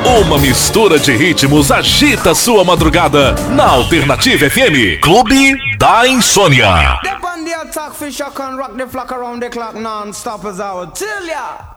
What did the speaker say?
Uma mistura de ritmos agita sua madrugada na Alternativa FM. Clube da Insônia. Dep on the attack, fish, I can rock the flock around the clock non-stop as I would tell ya.